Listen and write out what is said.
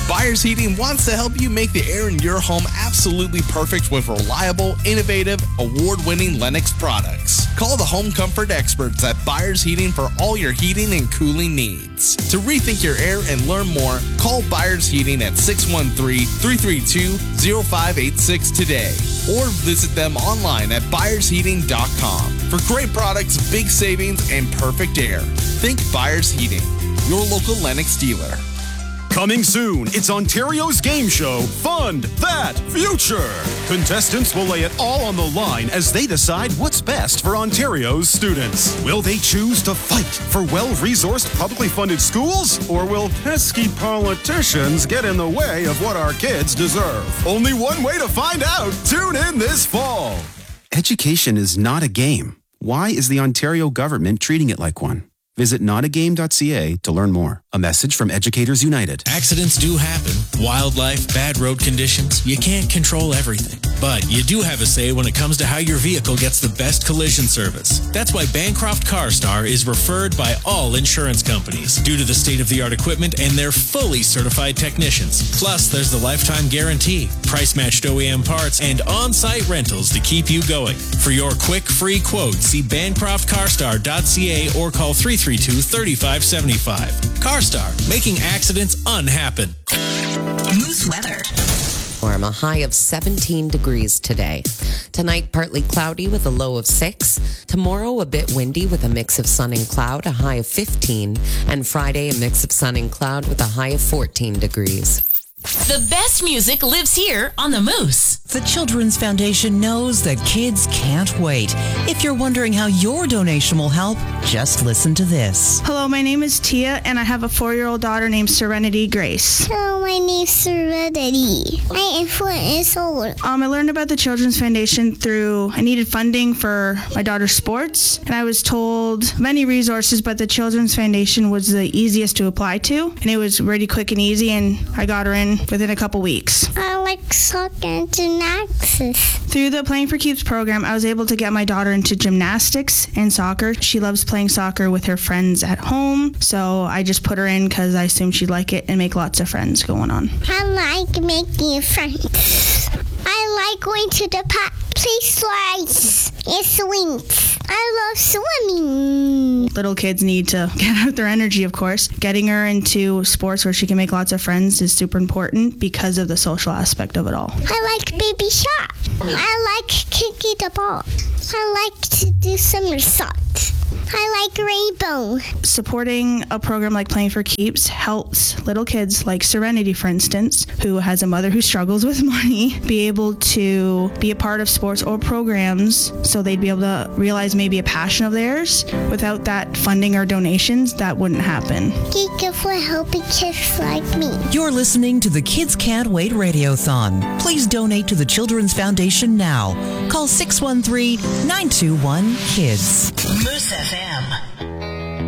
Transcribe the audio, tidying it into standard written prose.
Byers Heating wants to help you make the air in your home absolutely perfect with reliable, innovative, award-winning Lennox products. Call the home comfort experts at Byers Heating for all your heating and cooling needs. To rethink your air and learn more, call Byers Heating at 613-332-0586 today or visit them online at byersheating.com. For great products, big savings, and perfect air, think Byers Heating, your local Lennox dealer. Coming soon, it's Ontario's game show, Fund That Future. Contestants will lay it all on the line as they decide what's best for Ontario's students. Will they choose to fight for well-resourced, publicly funded schools? Or will pesky politicians get in the way of what our kids deserve? Only one way to find out. Tune in this fall. Education is not a game. Why is the Ontario government treating it like one? Visit notagame.ca to learn more. A message from Educators United. Accidents do happen. Wildlife, bad road conditions. You can't control everything. But you do have a say when it comes to how your vehicle gets the best collision service. That's why Bancroft CarStar is referred by all insurance companies due to the state-of-the-art equipment and their fully certified technicians. Plus, there's the lifetime guarantee, price-matched OEM parts, and on-site rentals to keep you going. For your quick, free quote, see bancroftcarstar.ca or call 332-3575. CarStar, making accidents unhappen. Moose weather. A high of 17 degrees today. Tonight, partly cloudy with a low of 6. Tomorrow, a bit windy with a mix of sun and cloud, a high of 15. And Friday, a mix of sun and cloud with a high of 14 degrees. The best music lives here on the Moose. The Children's Foundation knows that kids can't wait. If you're wondering how your donation will help, just listen to this. Hello, my name is Tia, and I have a 4-year-old daughter named Serenity Grace. Hello, my name's Serenity. I am 4 years old. I learned about the Children's Foundation through I needed funding for my daughter's sports, and I was told many resources, but the Children's Foundation was the easiest to apply to, and it was really quick and easy, and I got her in within a couple weeks. I like soccer and gymnastics. Through the Playing for Keeps program, I was able to get my daughter into gymnastics and soccer. She loves playing soccer with her friends at home, so I just put her in because I assumed she'd like it and make lots of friends going on. I like making friends. I like going to the park, play slides and swings. I love swimming. Little kids need to get out their energy, of course. Getting her into sports where she can make lots of friends is super important because of the social aspect of it all. I like baby shark. I like kicking the ball. I like to do somersaults. I like rainbow. Supporting a program like Playing for Keeps helps little kids like Serenity, for instance, who has a mother who struggles with money, be able to be a part of sports or programs so they'd be able to realize maybe a passion of theirs. Without that funding or donations, that wouldn't happen. Thank you for helping kids like me. You're listening to the Kids Can't Wait Radiothon. Please donate to the Children's Foundation now. Call 613-921-KIDS. Moose FM.